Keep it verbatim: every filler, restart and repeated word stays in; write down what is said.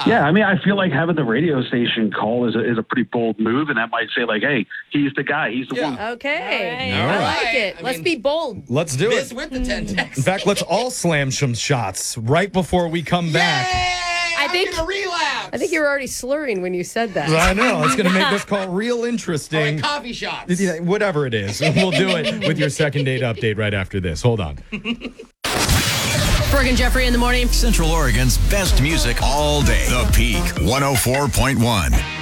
Yeah, I mean, I feel like having the radio station call is a, is a pretty bold move, and that might say, like, hey, he's the guy. He's the Yeah. one. Okay. All I right. like it. I Let's mean- be bold. Let's do Biz it. with the ten text. In fact, let's all slam some shots right before we come back. Yay! I think- I'm gonna relapse. I think you were already slurring when you said that. I know. It's going to make this call real All right, interesting. coffee shots. Whatever it is. We'll do it with your second date update right after this. Hold on. Brooke and Jeffrey in the morning. Central Oregon's best music all day. The Peak one oh four point one.